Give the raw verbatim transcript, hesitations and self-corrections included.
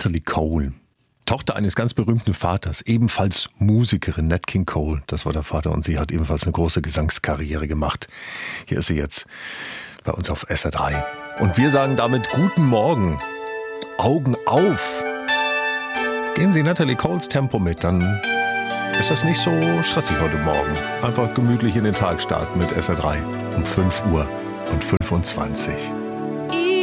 Natalie Cole, Tochter eines ganz berühmten Vaters, ebenfalls Musikerin, Nat King Cole, das war der Vater, und sie hat ebenfalls eine große Gesangskarriere gemacht. Hier ist sie jetzt bei uns auf S R drei. Und wir sagen damit guten Morgen, Augen auf. Gehen Sie Natalie Coles Tempo mit, dann ist das nicht so stressig heute Morgen. Einfach gemütlich in den Tag starten mit S R drei um fünf Uhr und fünfundzwanzig.